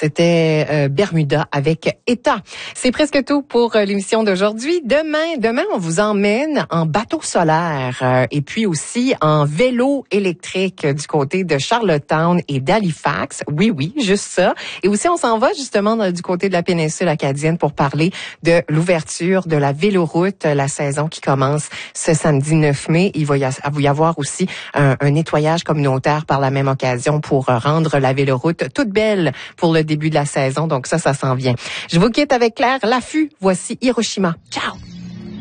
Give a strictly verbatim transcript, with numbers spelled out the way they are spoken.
C'était euh, Bermuda avec État. C'est presque tout pour euh, l'émission d'aujourd'hui. Demain, demain, on vous emmène en bateau solaire euh, et puis aussi en vélo électrique du côté de Charlottetown et d'Halifax. Oui, oui, juste ça. Et aussi, on s'en va justement dans, du côté de la péninsule acadienne pour parler de l'ouverture de la véloroute, la saison qui commence ce samedi neuf mai. Il va y, a, y avoir aussi un, un nettoyage communautaire par la même occasion pour rendre la véloroute toute belle pour le début de la saison. Donc ça, ça s'en vient. Je vous quitte avec Claire Laffut. Voici Hiroshima. Ciao!